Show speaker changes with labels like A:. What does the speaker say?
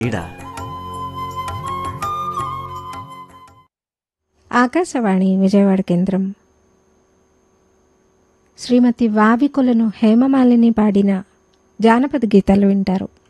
A: ఈడ
B: ఆకాశవాణి విజయవాడ కేంద్రం. శ్రీమతి వావికొలను హేమమాలిని పాడిన జానపద గీతాలు వింటారు.